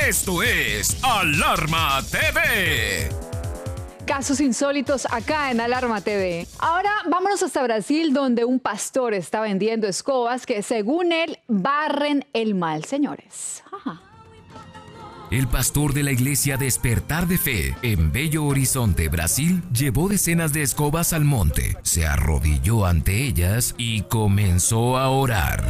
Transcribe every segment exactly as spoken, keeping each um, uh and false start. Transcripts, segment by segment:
Esto es Alarma T V. Casos insólitos acá en Alarma T V. Ahora vámonos hasta Brasil, donde un pastor está vendiendo escobas que, según él, barren el mal, señores. Ajá. El pastor de la iglesia Despertar de Fe en Belo Horizonte, Brasil, llevó decenas de escobas al monte, se arrodilló ante ellas y comenzó a orar.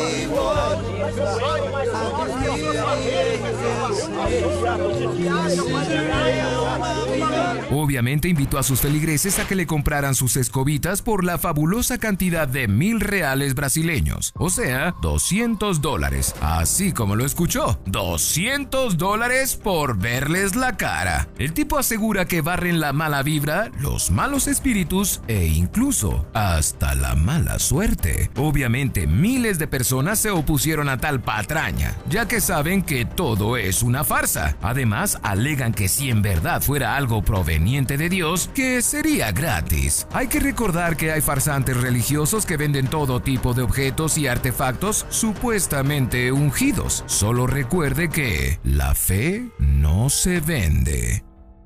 Obviamente invitó a sus feligreses a que le compraran sus escobitas por la fabulosa cantidad de mil reales brasileños, o sea, doscientos dólares, así como lo escuchó, doscientos dólares por verles la cara. El tipo asegura que barren la mala vibra, los malos espíritus e incluso hasta la mala suerte. Obviamente miles de personas se opusieron a tal patraña, ya que saben que todo es una farsa. Además, alegan que si en verdad fuera algo proveniente de Dios, que sería gratis. Hay que recordar que hay farsantes religiosos que venden todo tipo de objetos y artefactos supuestamente ungidos. Solo recuerde que la fe no se vende.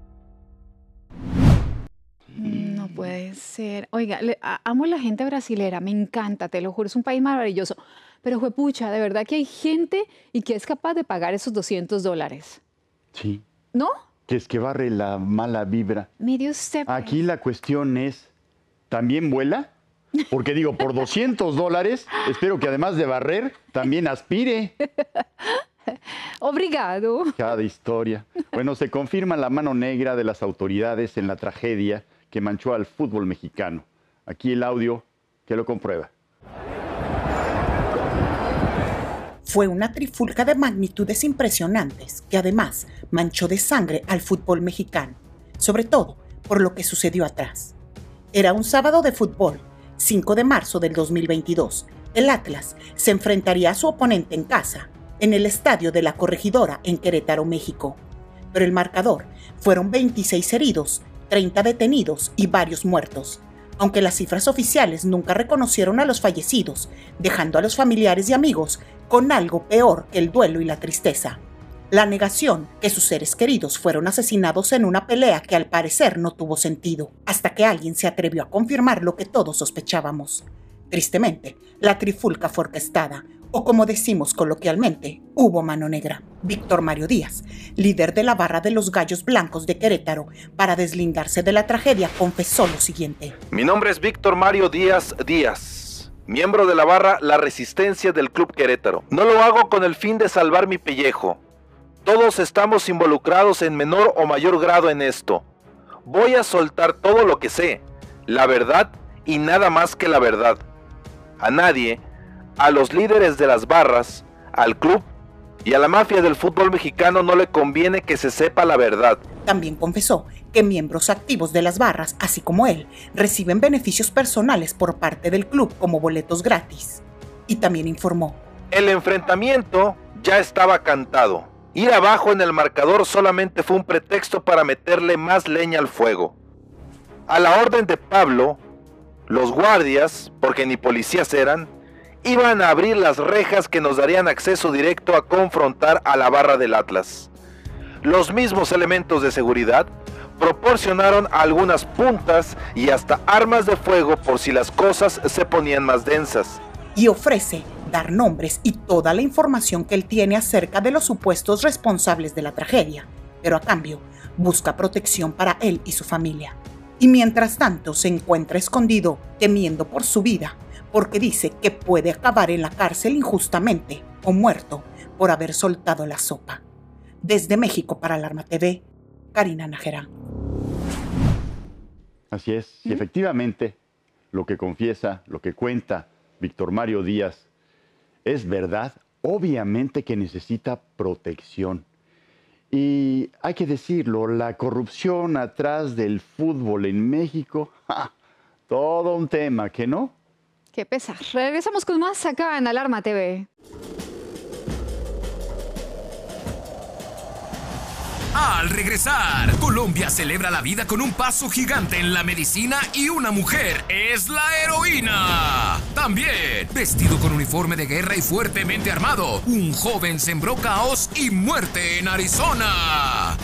No puede ser. Oiga, le, a, amo la gente brasilera, me encanta, te lo juro, es un país maravilloso. Pero juepucha, de verdad que hay gente y que es capaz de pagar esos doscientos dólares. Sí. ¿No? Que es que barre la mala vibra. Mire usted. Pues. Aquí la cuestión es, ¿también vuela? Porque digo, por doscientos dólares, espero que además de barrer, también aspire. Obrigado. Cada historia. Bueno, se confirma la mano negra de las autoridades en la tragedia que manchó al fútbol mexicano. Aquí el audio que lo comprueba. Fue una trifulca de magnitudes impresionantes que además manchó de sangre al fútbol mexicano, sobre todo por lo que sucedió atrás. Era un sábado de fútbol, cinco de marzo del dos mil veintidós. El Atlas se enfrentaría a su oponente en casa, en el estadio de La Corregidora en Querétaro, México. Pero el marcador fueron veintiséis heridos, treinta detenidos y varios muertos, aunque las cifras oficiales nunca reconocieron a los fallecidos, dejando a los familiares y amigos con algo peor que el duelo y la tristeza. La negación que sus seres queridos fueron asesinados en una pelea que al parecer no tuvo sentido, hasta que alguien se atrevió a confirmar lo que todos sospechábamos. Tristemente, la trifulca fue orquestada, o como decimos coloquialmente, hubo mano negra. Víctor Mario Díaz, líder de la barra de los Gallos Blancos de Querétaro, para deslindarse de la tragedia, confesó lo siguiente. Mi nombre es Víctor Mario Díaz Díaz, miembro de la barra La Resistencia del Club Querétaro. No lo hago con el fin de salvar mi pellejo. Todos estamos involucrados en menor o mayor grado en esto. Voy a soltar todo lo que sé, la verdad y nada más que la verdad. A nadie, a los líderes de las barras, al club y a la mafia del fútbol mexicano no le conviene que se sepa la verdad. También confesó que miembros activos de las barras, así como él, reciben beneficios personales por parte del club como boletos gratis. Y también informó: el enfrentamiento ya estaba cantado. Ir abajo en el marcador solamente fue un pretexto para meterle más leña al fuego. A la orden de Pablo, los guardias, porque ni policías eran, iban a abrir las rejas que nos darían acceso directo a confrontar a la barra del Atlas. Los mismos elementos de seguridad proporcionaron algunas puntas y hasta armas de fuego por si las cosas se ponían más densas. Y ofrece dar nombres y toda la información que él tiene acerca de los supuestos responsables de la tragedia, pero a cambio busca protección para él y su familia. Y mientras tanto se encuentra escondido, temiendo por su vida, porque dice que puede acabar en la cárcel injustamente o muerto por haber soltado la sopa. Desde México para Alarma T V, Karina Nájera. Así es, y efectivamente lo que confiesa, lo que cuenta Víctor Mario Díaz es verdad. Obviamente que necesita protección. Y hay que decirlo, la corrupción atrás del fútbol en México, ¡ja! Todo un tema, ¿que no? Qué pesar. Regresamos con más acá en Alarma T V. Al regresar, Colombia celebra la vida con un paso gigante en la medicina y una mujer es la heroína. También, vestido con uniforme de guerra y fuertemente armado, un joven sembró caos y muerte en Arizona.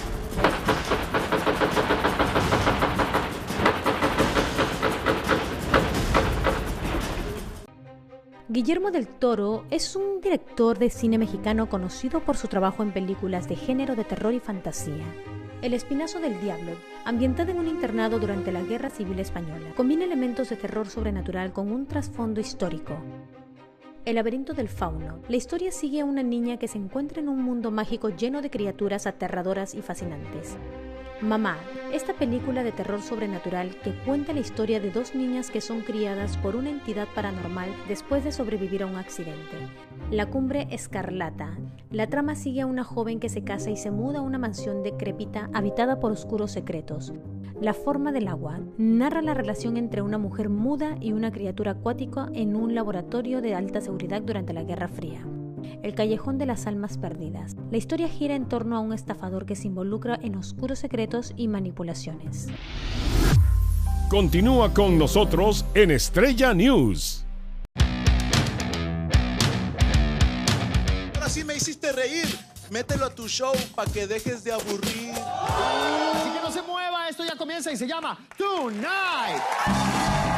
Guillermo del Toro es un director de cine mexicano conocido por su trabajo en películas de género de terror y fantasía. El Espinazo del Diablo, ambientada en un internado durante la Guerra Civil Española, combina elementos de terror sobrenatural con un trasfondo histórico. El laberinto del fauno. La historia sigue a una niña que se encuentra en un mundo mágico lleno de criaturas aterradoras y fascinantes. Mamá, esta película de terror sobrenatural que cuenta la historia de dos niñas que son criadas por una entidad paranormal después de sobrevivir a un accidente. La Cumbre Escarlata. La trama sigue a una joven que se casa y se muda a una mansión decrépita habitada por oscuros secretos. La Forma del Agua. Narra la relación entre una mujer muda y una criatura acuática en un laboratorio de alta seguridad durante la Guerra Fría. El Callejón de las Almas Perdidas. La historia gira en torno a un estafador que se involucra en oscuros secretos y manipulaciones. Continúa con nosotros en Estrella News. Ahora sí me hiciste reír. Mételo a tu show para que dejes de aburrir. Así que no se mueva, esto ya comienza y se llama Tonight.